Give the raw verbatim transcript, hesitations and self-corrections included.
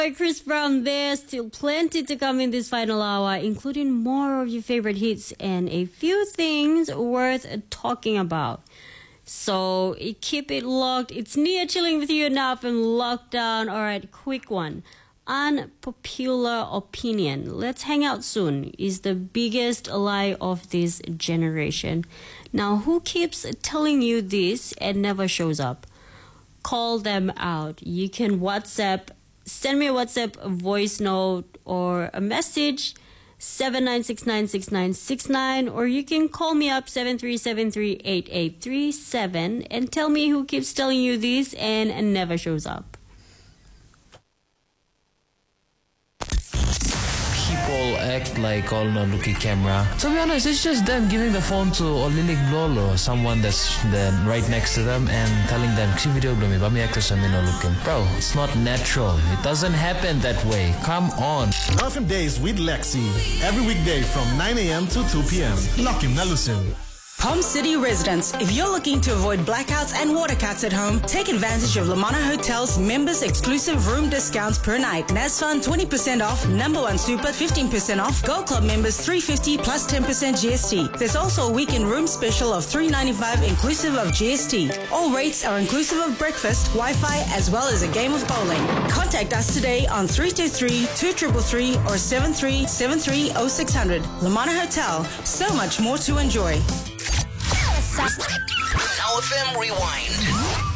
Chris Brown there. Still plenty to come in this final hour, including more of your favorite hits and a few things worth talking about. So keep it locked. It's Nia chilling with you now from Lockdown. All right, quick one. Unpopular opinion. Let's hang out soon is the biggest lie of this generation. Now, who keeps telling you this and never shows up? Call them out. You can WhatsApp. Send me a WhatsApp a voice note or a message, seven nine six nine six nine six nine, or you can call me up seven three seven three eight eight three seven and tell me who keeps telling you this and, and never shows up. People act like all no looky camera. To be honest, it's just them giving the phone to Olilik Lolo, someone that's then right next to them, and telling them, "See video me, but me actors no looking." Bro, it's not natural. It doesn't happen that way. Come on. F M Days with Lexi. Every weekday from nine a.m. to two p.m. Lock him, Nalusin. Palm City residents, if you're looking to avoid blackouts and water cuts at home, take advantage of Lamana Hotel's members exclusive room discounts per night. NASFUN twenty percent off, Number One Super fifteen percent off, Gold Club members three hundred fifty dollars plus ten percent G S T. There's also a weekend room special of three hundred ninety-five dollars inclusive of G S T. All rates are inclusive of breakfast, Wi-Fi, as well as a game of bowling. Contact us today on three two three, two three three or seven three seven three oh six hundred. Lamana Hotel, so much more to enjoy. Now F M Rewind.